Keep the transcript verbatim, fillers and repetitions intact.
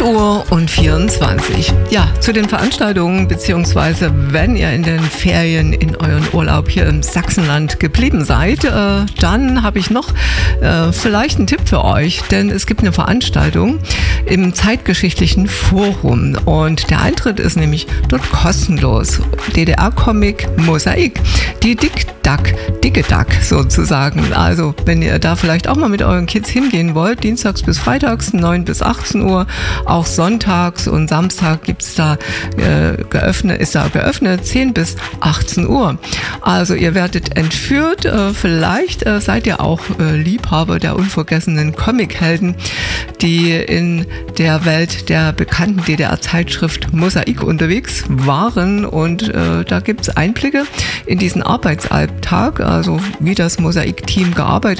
acht Uhr und vierundzwanzig. Ja, zu den Veranstaltungen, beziehungsweise wenn ihr in den Ferien in euren Urlaub hier im Sachsenland geblieben seid, äh, dann habe ich noch äh, vielleicht einen Tipp für euch, denn es gibt eine Veranstaltung im Zeitgeschichtlichen Forum und der Eintritt ist nämlich dort kostenlos. D D R-Comic Mosaik, die Dick Duck, dicke Duck sozusagen. Also wenn ihr da vielleicht auch mal mit euren Kids hingehen wollt, dienstags bis freitags, neun bis achtzehn Uhr, auch sonntags und Samstag gibt's da äh, geöffnet, ist da geöffnet, zehn bis achtzehn Uhr. Also ihr werdet entführt, äh, vielleicht äh, seid ihr auch äh, Liebhaber der unvergessenen Comichelden, die in der Welt der bekannten D D R-Zeitschrift Mosaik unterwegs waren und äh, da gibt's Einblicke in diesen Arbeitsalltag, also wie das Mosaik-Team gearbeitet